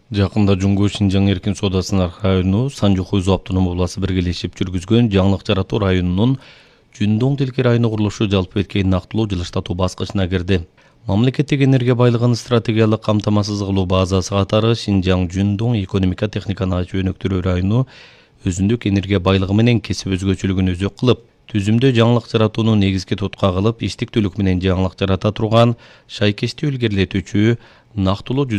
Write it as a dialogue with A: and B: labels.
A: Жакында Жуңгу Шинжаң эркин соодасынын району Санжу-Хуйзу автономдуу областы биргелешип жүргүзгөн жаңылык жаратуу районунун Жүндоң тилки району курулушу жалпы эткей нактылуу жылыштатуу баскычына кирди. Мамлекеттик энергия байлыгын стратегиялык камтамасыз кылуу базасы катары Шинжаң Жүндоң экономика техниканы өнүктүрүү району өзүндүк энергия байлыгы менен кесип өзгөчөлүгүн өзөк кылып, түзүмдө жаңылык жаратууну негизги тутка кылып, иштик түлүк менен жаңылык жарата турган шайкешти илгерилетүүчү нактылуу